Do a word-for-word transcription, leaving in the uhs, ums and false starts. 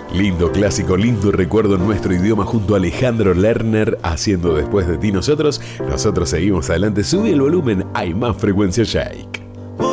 Lindo clásico, lindo recuerdo en nuestro idioma junto a Alejandro Lerner haciendo Después de ti nosotros. Nosotros seguimos adelante, sube el volumen, hay más Frecuencia Shake.